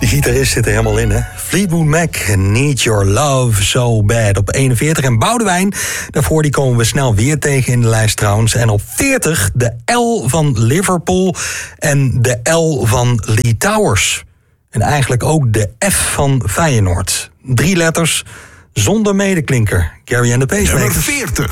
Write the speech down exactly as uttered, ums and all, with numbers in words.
gitarist zit er helemaal in, hè? Fleetwood Mac, Need Your Love So Bad op eenenveertig. En Boudewijn, daarvoor die komen we snel weer tegen in de lijst trouwens. En op veertig de L van Liverpool en de L van Lee Towers. En eigenlijk ook de F van Feyenoord. Drie letters zonder medeklinker. Gary and the Pacemakers. Nummer veertig.